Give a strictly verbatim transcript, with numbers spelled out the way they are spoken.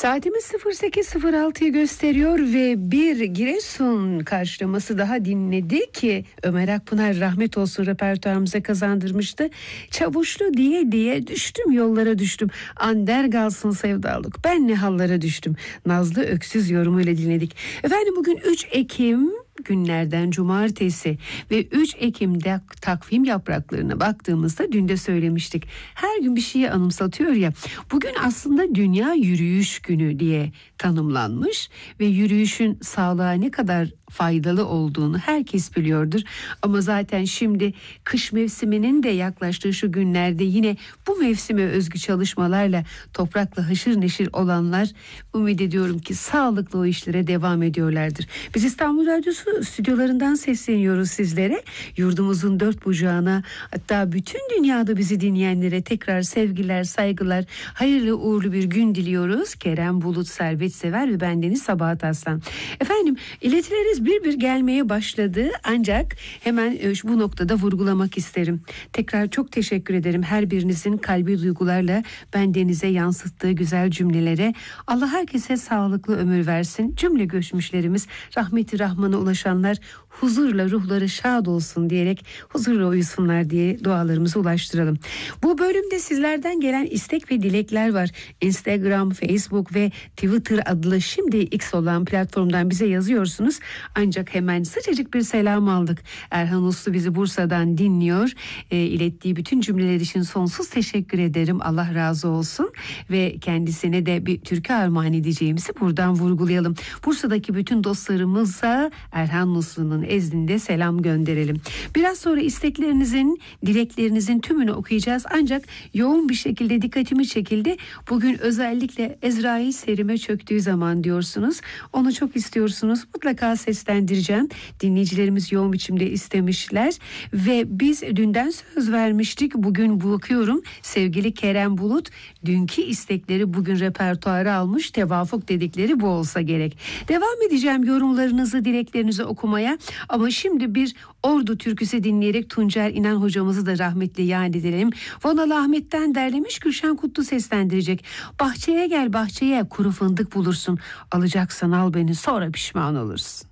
Saatimiz sıfır sekiz sıfır altıyı gösteriyor ve bir Giresun karşılaması daha dinledik ki Ömer Akpınar rahmet olsun repertuarımıza kazandırmıştı. Çavuşlu diye diye düştüm yollara düştüm. Ander kalsın sevdalık ben ne hallara düştüm. Nazlı Öksüz yorumuyla dinledik. Efendim bugün üç Ekim günlerden cumartesi ve üç Ekim'de takvim yapraklarına baktığımızda dün de söylemiştik. Her gün bir şeyi anımsatıyor ya. Bugün aslında Dünya Yürüyüş Günü diye tanımlanmış ve yürüyüşün sağlığa ne kadar faydalı olduğunu herkes biliyordur. Ama zaten şimdi kış mevsiminin de yaklaştığı şu günlerde yine bu mevsime özgü çalışmalarla toprakla haşır neşir olanlar ümit ediyorum ki sağlıklı o işlere devam ediyorlardır. Biz İstanbul Radyosu stüdyolarından sesleniyoruz sizlere. Yurdumuzun dört bucağına, hatta bütün dünyada bizi dinleyenlere tekrar sevgiler, saygılar, hayırlı uğurlu bir gün diliyoruz. Kerem Bulut, Servet Sever ve bendeniz Sabahat Aslan. Efendim iletileriniz bir bir gelmeye başladı ancak hemen bu noktada vurgulamak isterim. Tekrar çok teşekkür ederim her birinizin kalbi duygularla bendenize yansıttığı güzel cümlelere. Allah herkese sağlıklı ömür versin. Cümle göçmüşlerimiz rahmeti rahmana ulaşanlar huzurla ruhları şad olsun diyerek huzurla uyusunlar diye dualarımızı ulaştıralım. Bu bölümde sizlerden gelen istek ve dilekler var. Instagram, Facebook ve Twitter adlı şimdi X olan platformdan bize yazıyorsunuz. Ancak hemen sıcacık bir selam aldık. Erhan Uslu bizi Bursa'dan dinliyor. E, ilettiği bütün cümleler için sonsuz teşekkür ederim. Allah razı olsun. Ve kendisine de bir türkü armağan edeceğimizi buradan vurgulayalım. Bursa'daki bütün dostlarımıza Erhan Uslu'nun ezdinde selam gönderelim. Biraz sonra isteklerinizin, dileklerinizin tümünü okuyacağız. Ancak yoğun bir şekilde dikkatimi çekildi. Bugün özellikle Ezrail serime çöktüğü zaman diyorsunuz. Onu çok istiyorsunuz. Mutlaka seslendireceğim. Dinleyicilerimiz yoğun biçimde istemişler. Ve biz dünden söz vermiştik. Bugün bakıyorum sevgili Kerem Bulut dünkü istekleri bugün repertuara almış. Tevafuk dedikleri bu olsa gerek. Devam edeceğim yorumlarınızı, dileklerinizi okumaya. Ama şimdi bir Ordu türküsü dinleyerek Tuncer İnan hocamızı da rahmetli yad edelim. Vanalı Ahmet'ten derlemiş, Gülşen Kutlu seslendirecek. Bahçeye gel bahçeye, kuru fındık bulursun. Alacaksan al beni, sonra pişman olursun.